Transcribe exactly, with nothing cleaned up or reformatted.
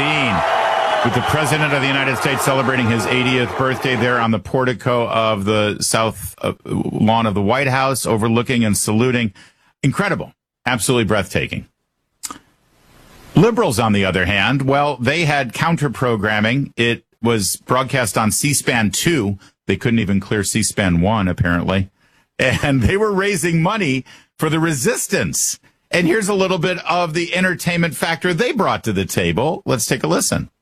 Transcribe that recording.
scene with the President of the United States celebrating his eightieth birthday there on the portico of the south uh, lawn of the White House, overlooking and saluting. Incredible. Absolutely breathtaking. Liberals, on the other hand, well, they had counter-programming. It was broadcast on C-SPAN two. They couldn't even clear C-SPAN one, apparently. And they were raising money for the resistance. And here's a little bit of the entertainment factor they brought to the table. Let's take a listen.